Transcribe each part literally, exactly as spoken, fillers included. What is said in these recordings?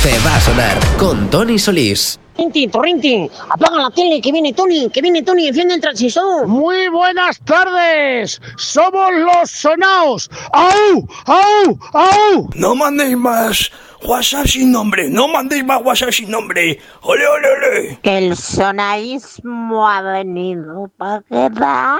te va a sonar con Tony Solís. Rintin, Torrintin, apaga la tele, que viene Tony, que viene Tony, enciende el transistor. Muy buenas tardes, somos los sonaos. ¡Au! ¡Au! ¡Au! No mandéis más WhatsApp sin nombre, no mandéis más WhatsApp sin nombre. ¡Ole, ole, ole! Que el sonaísmo ha venido para quedarse.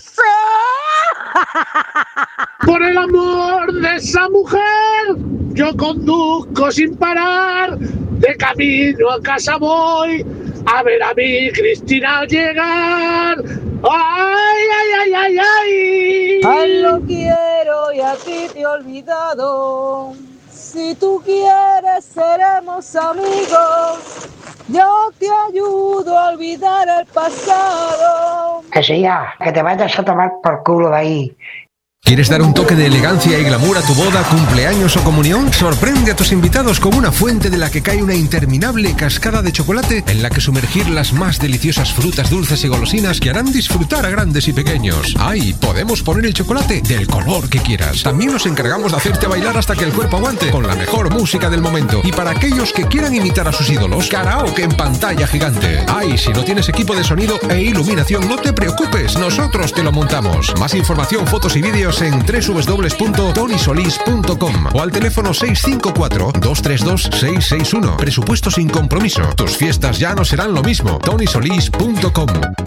Por el amor de esa mujer, yo conduzco sin parar. De camino a casa voy a ver a mi Cristina llegar. ¡Ay, ay, ay, ay, ay! A él lo quiero y a ti te he olvidado. Si tú quieres seremos amigos. Yo te ayudo a olvidar el pasado. Que sí, ya, que te vayas a tomar por culo de ahí. ¿Quieres dar un toque de elegancia y glamour a tu boda, cumpleaños o comunión? Sorprende a tus invitados con una fuente de la que cae una interminable cascada de chocolate en la que sumergir las más deliciosas frutas dulces y golosinas que harán disfrutar a grandes y pequeños. ¡Ay! Podemos poner el chocolate del color que quieras. También nos encargamos de hacerte bailar hasta que el cuerpo aguante con la mejor música del momento. Y para aquellos que quieran imitar a sus ídolos, karaoke en pantalla gigante. ¡Ay! Si no tienes equipo de sonido e iluminación, no te preocupes, nosotros te lo montamos. Más información, fotos y vídeos en doble u doble u doble u punto tony solís punto com o al teléfono seis cinco cuatro, dos tres dos, seis seis uno. Presupuesto sin compromiso. Tus fiestas ya no serán lo mismo. tony solís punto com.